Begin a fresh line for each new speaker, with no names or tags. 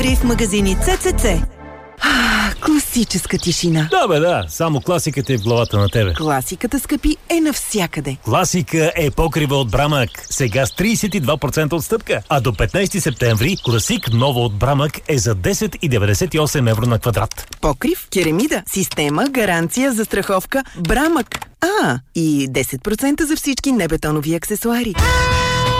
септември в магазини ЦЦЦ. Класическа тишина.
Да, само класиката е в главата на тебе.
Класиката, скъпи, е навсякъде.
Класика е покрива от Брамък. Сега с 32% отстъпка. А до 15 септември класик ново от Брамък е за 10,98 евро на квадрат.
Покрив, керамида, система, гаранция, застраховка, Брамък. И 10% за всички небетонови аксесуари.